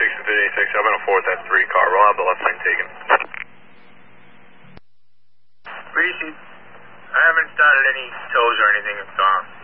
6 I'm going to forward that 3 car. We'll have the left lane taken. Reese, I haven't started any tows or anything.